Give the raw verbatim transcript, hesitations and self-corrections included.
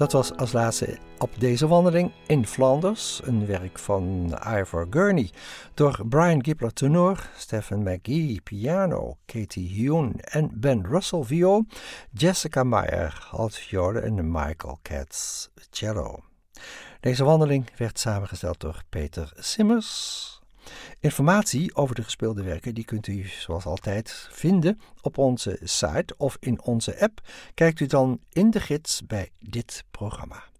Dat was als laatste op deze wandeling in Flanders, een werk van Ivor Gurney, door Brian Gibbler tenor, Stephen McGee piano, Katie Hune en Ben Russell viool, Jessica Meyer altviool en Michael Katz cello. Deze wandeling werd samengesteld door Peter Simmers. Informatie over de gespeelde werken die kunt u zoals altijd vinden op onze site of in onze app. Kijkt u dan in de gids bij dit programma.